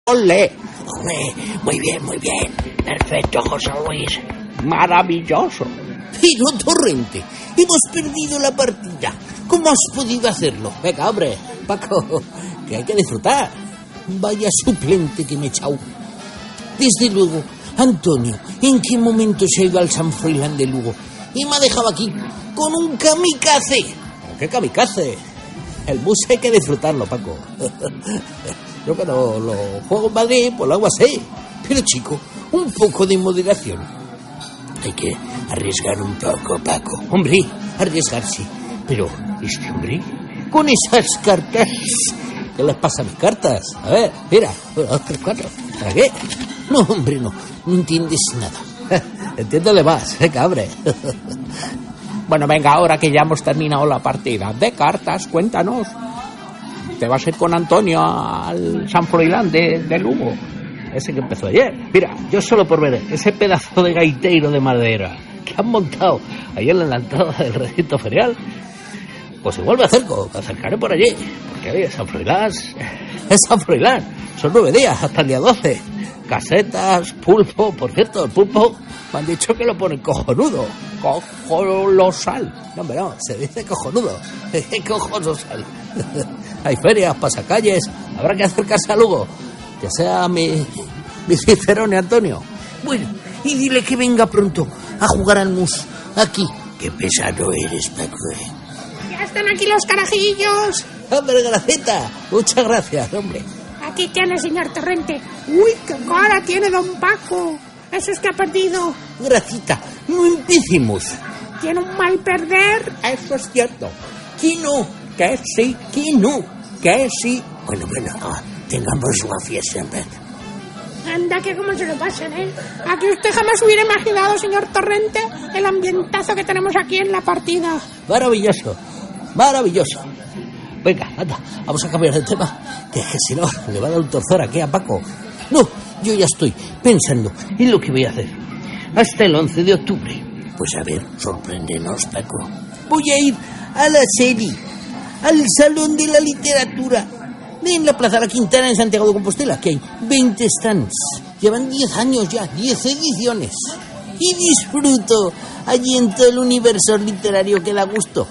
¡Ole! Muy bien. Perfecto, José Luis. Maravilloso. Pero, Torrente, hemos perdido la partida. ¿Cómo has podido hacerlo? Venga, hombre, Paco, que hay que disfrutar. Vaya suplente que me he echado. Desde luego, Antonio, ¿en qué momento se ha ido al San Froilán de Lugo? Y me ha dejado aquí con un kamikaze. ¿Qué kamikaze? El bus hay que disfrutarlo, Paco. Yo cuando lo juego en Madrid, pues lo hago así. Pero, chico, un poco de moderación. Hay que arriesgar un poco, Paco. Hombre, arriesgarse. Pero, este hombre, con esas cartas... ¿Qué les pasa a mis cartas? A ver, mira, 1, 2, 3, 4. ¿Para qué? No, hombre, no entiendes nada. Entiéndele más, hombre. Bueno, venga, ahora que ya hemos terminado la partida de cartas, cuéntanos. ¿Te vas a ir con Antonio al San Froilán de Lugo? Ese que empezó ayer. Mira, yo solo por ver ese pedazo de gaiteiro de madera que han montado ayer en la entrada del recinto ferial, pues igual me acercaré por allí. Porque oye, San Froilán es San Froilán. Son 9 días hasta el día 12. Casetas, pulpo. Por cierto, el pulpo me han dicho que lo ponen cojonudo. Cojonosal. No, hombre, no, se dice cojonudo. Cojonosal. Hay ferias, pasacalles. Habrá que acercarse a Lugo. Que sea mi Cicerone Antonio. Bueno, y dile que venga pronto a jugar al mus aquí. Qué pesado eres, Paco. Ya están aquí los carajillos. Hombre, Graceta, muchas gracias, hombre. Aquí tiene, señor Torrente. Uy, qué cara tiene don Paco. Eso es que ha perdido. Gracita, no empecemos. Tiene un mal perder. Eso es cierto. Que no. Que sí. Que no. Que sí. Bueno, tengamos la fiesta en vez. Anda, que cómo se lo pasan, ¿eh? Aquí usted jamás hubiera imaginado, señor Torrente, el ambientazo que tenemos aquí en la partida. Maravilloso. Venga, anda, vamos a cambiar de tema, que si no, le va a dar un torzor aquí a Paco. No, yo ya estoy pensando en lo que voy a hacer hasta el 11 de octubre. Pues a ver, sorpréndenos, Paco. Voy a ir a la serie, al Salón de la Literatura, en la Plaza La Quintana en Santiago de Compostela, que hay 20 stands. Llevan 10 años ya, 10 ediciones. Y disfruto allí en todo el universo literario que da gusto.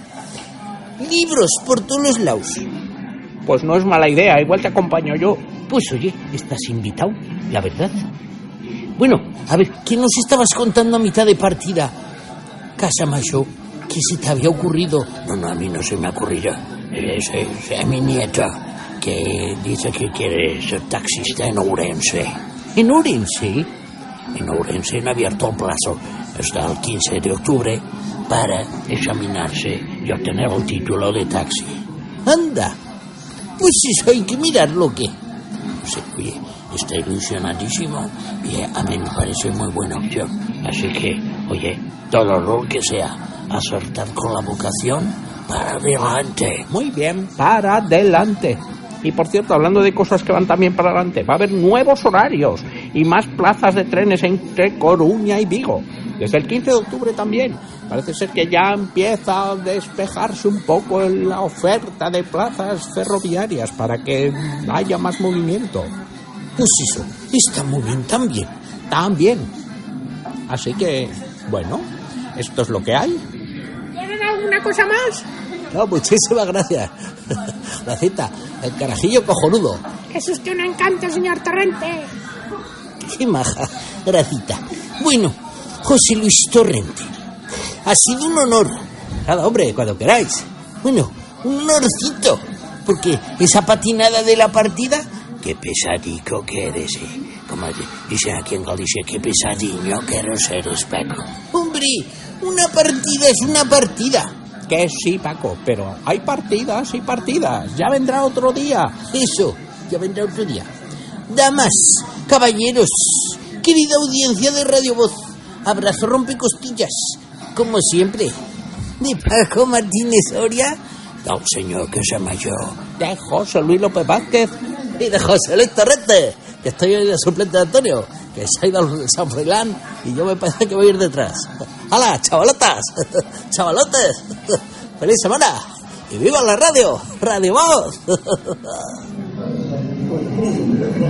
Libros por todos los lados. Pues no es mala idea, igual te acompaño yo. Pues oye, estás invitado, la verdad. Bueno, a ver, ¿qué nos estabas contando a mitad de partida? Casamayo, ¿qué se te había ocurrido? No, a mí no se me ocurrió. Es a mi nieta, que dice que quiere ser taxista en Ourense. ¿En Ourense? En Ourense han abierto el plazo hasta el 15 de octubre para examinarse y obtener el título de taxi. Anda, pues eso hay que mirarlo, ¿qué? Sí, oye, está ilusionadísimo y a mí me parece muy buena opción. Así que, oye, todo lo que sea acertar con la vocación, para adelante. Muy bien, para adelante. Y por cierto, hablando de cosas que van también para adelante, va a haber nuevos horarios y más plazas de trenes entre Coruña y Vigo. Desde el 15 de octubre también. Parece ser que ya empieza a despejarse un poco la oferta de plazas ferroviarias para que haya más movimiento. Pues eso, está muy bien también. También. Así que, bueno, esto es lo que hay. ¿Tienen alguna cosa más? No, muchísimas gracias. La cita, el carajillo cojonudo. Es usted un encanto, señor Torrente. Qué maja, Gracita. Bueno, José Luis Torrente, ha sido un honor. Nada, hombre, cuando queráis. Bueno, un honorcito, porque esa patinada de la partida... Qué pesadico que eres, Como dicen aquí en Galicia, qué pesadiño que eres, Paco. Hombre, una partida es una partida. Que sí, Paco, pero hay partidas y partidas. Ya vendrá otro día. Eso, ya vendrá otro día. Damas, caballeros, querida audiencia de Radio Voz, abrazo rompecostillas, como siempre, de Paco Martínez Soria, del señor que se llama yo, de José Luis López Vázquez y de José Luis Torrente, que estoy hoy de suplente de Antonio, que se ha ido al San Froilán y yo me parece que voy a ir detrás. ¡Hala, chavalotas! ¡Chavalotes! ¡Feliz semana! ¡Y viva la radio! ¡Radio Voz!